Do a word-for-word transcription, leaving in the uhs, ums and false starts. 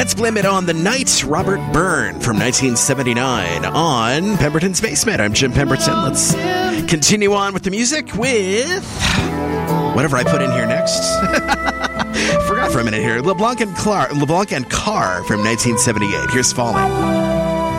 Let's Blame It on the Night, Robert Byrne from nineteen seventy-nine on Pemberton's Basement. I'm Jim Pemberton. Let's continue on with the music with whatever I put in here next. Forgot for a minute here. LeBlanc and Clark, LeBlanc and Carr from nineteen seventy-eight. Here's Falling.